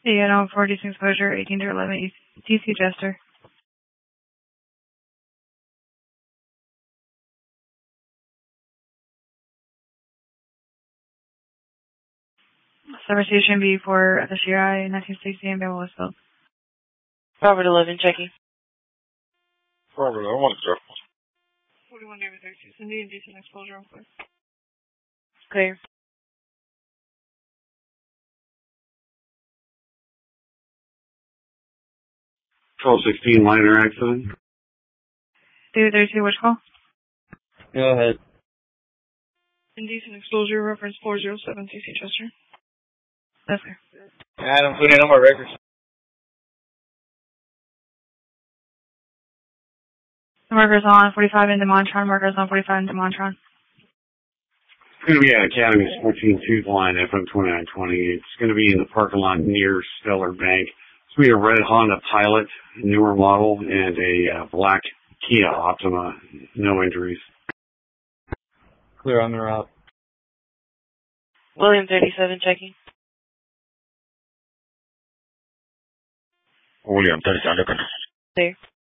DNO for decent exposure, 18 to 11, DC Jester. Substation B for the Shirai, 1960 and Bama Westfield. Robert 11, checking. Robert, I want to drop. 41 David 32, Cindy and decent exposure on foot. Clear. Control 16, minor accident. David 32, which call? Go ahead. Indecent exposure, reference 407, CC Chester. That's clear. Adam, put in on my records. Markers on 45 into Montron, markers on 45 into Montron. It's going to be at Academy 14 tooth line, FM 2920. It's going to be in the parking lot near Stellar Bank. It's going to be a red Honda Pilot, newer model, and a black Kia Optima. No injuries. Clear on the route. William 37, checking. William 37, looking. Clear.